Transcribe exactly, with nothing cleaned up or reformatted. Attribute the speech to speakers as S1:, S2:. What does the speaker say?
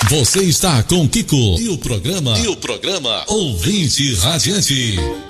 S1: Você está com Kiko e o programa e o programa Ouvinte Radiante.